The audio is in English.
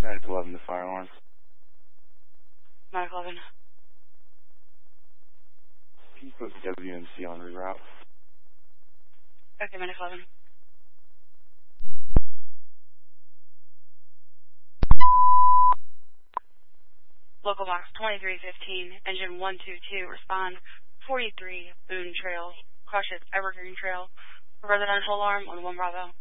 Medic 11, the fire alarm. Medic 11. Can you put WMC on reroute? Okay, Medic 11. Local box 2315, engine 122, respond 43 Boone Trail, crushes Evergreen Trail, residential alarm on 1 Bravo.